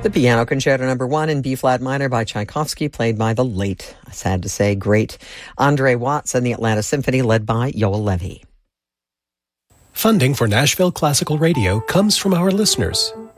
The Piano Concerto No. 1 in B-flat minor by Tchaikovsky, played by the late, sad to say, great Andre Watts, and the Atlanta Symphony, led by Yoel Levy. Funding for Nashville Classical Radio comes from our listeners.